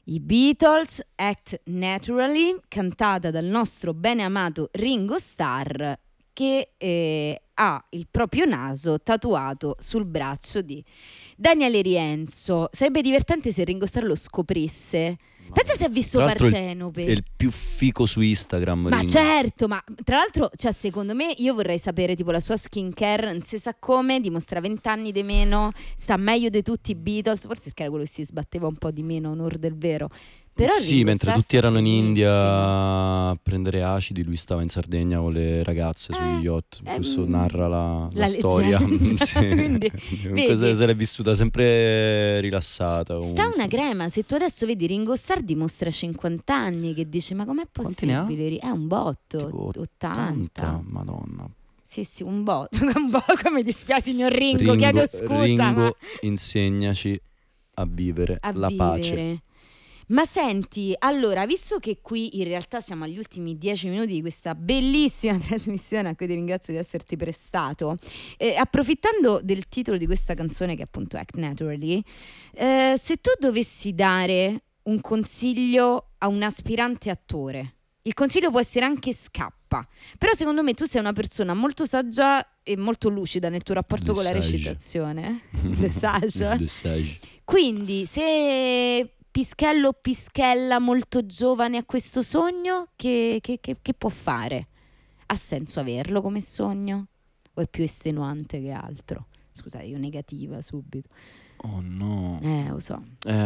I Beatles, Act Naturally, cantata dal nostro bene amato Ringo Starr, che ha il proprio naso tatuato sul braccio di Daniele Rienzo. Sarebbe divertente se Ringo Starr lo scoprisse. Pensa se ha visto Tra l'altro Partenope. È il più fico su Instagram. Ma Ringo. certo, ma tra l'altro, cioè, secondo me, io vorrei sapere tipo la sua skincare, non si sa come, dimostra 20 anni di meno, sta meglio di tutti i Beatles, forse era quello che si sbatteva un po' di meno, onor del vero. Però Sì, Ringo mentre Starr tutti sta erano in India benissimo. a prendere acidi, lui stava in Sardegna con le ragazze sugli yacht. Questo narra la storia. leggenda. Sì. Quindi, Comunque vedi, se l'è vissuta sempre rilassata. sta Comunque. una crema. Se tu adesso vedi Ringo Starr dimostra 50 anni, che dici, ma com'è Quanti ne ha? possibile? È un botto, Tipo 80. Madonna. Sì, un botto. Un botto, mi dispiace, signor Ringo, chiedo scusa, ma... Insegnaci a vivere a la pace. vivere. Ma senti, allora, visto che qui in realtà siamo agli ultimi 10 minuti di questa bellissima trasmissione, a cui ti ringrazio di esserti prestato, approfittando del titolo di questa canzone, che è appunto Act Naturally, se tu dovessi dare un consiglio a un aspirante attore, il consiglio può essere anche scappa, però secondo me tu sei una persona molto saggia e molto lucida nel tuo rapporto con la recitazione. Le sage. Le sage. Quindi, se Pischello o Pischella molto giovane ha questo sogno, che può fare? Ha senso averlo come sogno? O è più estenuante che altro? Scusa, io negativa subito. Oh no. Lo so.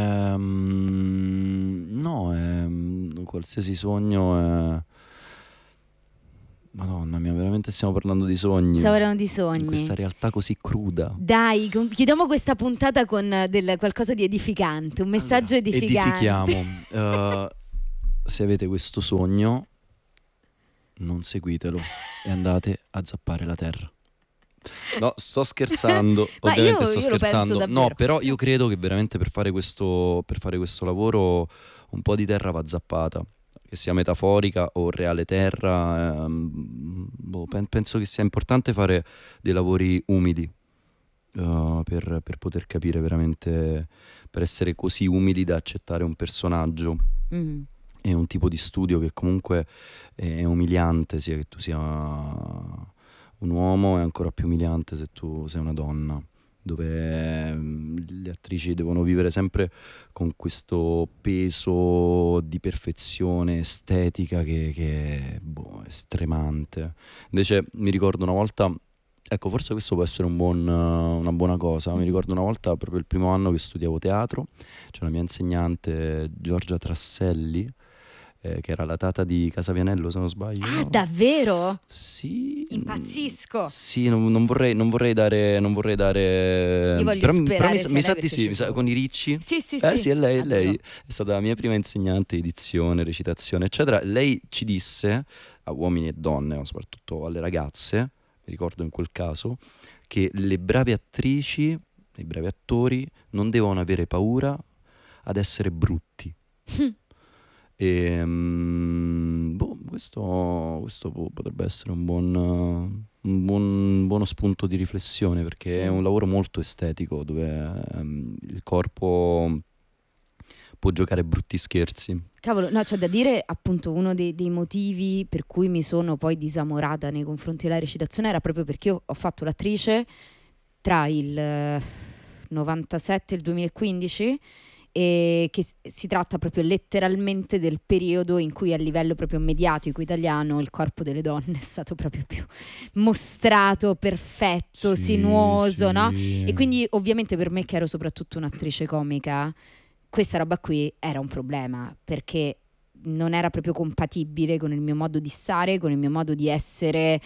No, qualsiasi sogno è... Madonna mia, veramente stiamo parlando di sogni. Stiamo parlando di sogni. In questa realtà così cruda. Dai, chiudiamo questa puntata con qualcosa di edificante, un messaggio edificante. Edifichiamo. Se avete questo sogno, non seguitelo e andate a zappare la terra. No, sto scherzando. Ma ovviamente io sto lo penso scherzando. davvero. No, però io credo che veramente per fare questo lavoro un po' di terra va zappata. Che sia metaforica o reale terra, penso che sia importante fare dei lavori umili per poter capire veramente, per essere così umili da accettare un personaggio. È un tipo di studio che comunque è umiliante, sia che tu sia un uomo, è ancora più umiliante se tu sei una donna, dove le attrici devono vivere sempre con questo peso di perfezione estetica che è stremante. Invece mi ricordo una volta, ecco, forse questo può essere una buona cosa, mi ricordo una volta, proprio il primo anno che studiavo teatro, c'è una mia insegnante, Giorgia Trasselli, che era la tata di Casavianello, se non sbaglio. Ah, davvero? Sì. Impazzisco. Sì, non vorrei dare. Io voglio però sperare mi sia sa lei, di perché sì, ci mi sa, provo. con i Ricci. Sì. Sì, è lei, Adoro. è stata la mia prima insegnante di dizione, recitazione, eccetera. Lei ci disse, a uomini e donne, ma soprattutto alle ragazze, mi ricordo in quel caso, che le brave attrici, i bravi attori, non devono avere paura ad essere brutti. E questo potrebbe essere un buono spunto di riflessione, perché Sì. è un lavoro molto estetico dove il corpo può giocare brutti scherzi. Cavolo, no, c'è da dire, appunto, uno dei motivi per cui mi sono poi disamorata nei confronti della recitazione era proprio perché io ho fatto l'attrice tra il 97 e il 2015, e che si tratta proprio letteralmente del periodo in cui a livello proprio mediatico italiano il corpo delle donne è stato proprio più mostrato, perfetto, sinuoso, no? E quindi ovviamente per me, che ero soprattutto un'attrice comica, questa roba qui era un problema, perché non era proprio compatibile con il mio modo di stare, con il mio modo di essere.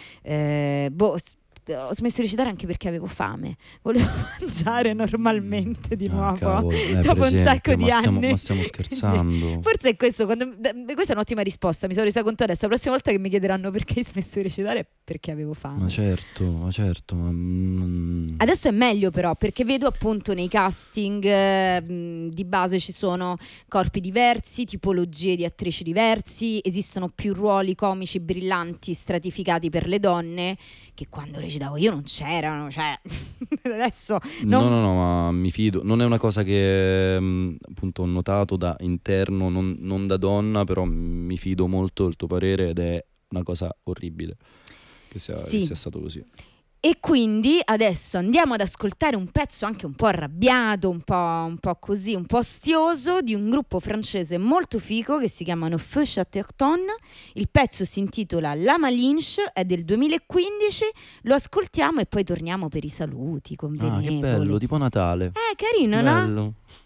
Ho smesso di recitare anche perché avevo fame, volevo mangiare normalmente di nuovo, Cavolo, dopo per un sacco esempio, di anni. ma stiamo scherzando. Forse è questo, questa è un'ottima risposta, mi sono resa conto adesso. La prossima volta che mi chiederanno perché hai smesso di recitare è perché avevo fame. Ma certo. Adesso è meglio però, perché vedo appunto nei casting di base ci sono corpi diversi, tipologie di attrici diversi, esistono più ruoli comici brillanti stratificati per le donne che quando recitano recitavo io non c'erano, cioè adesso No, no, no, ma mi fido. Non è una cosa che appunto ho notato da interno, non da donna, però mi fido molto del tuo parere ed è una cosa orribile che sì. sia stato così. E quindi adesso andiamo ad ascoltare un pezzo anche un po' arrabbiato, un po' così, un po' astioso, di un gruppo francese molto figo che si chiamano Feu Chatterton. Il pezzo si intitola La Malinche, è del 2015, lo ascoltiamo e poi torniamo per i saluti Ah, che bello, convenevoli. tipo Natale. Carino, no? Bello.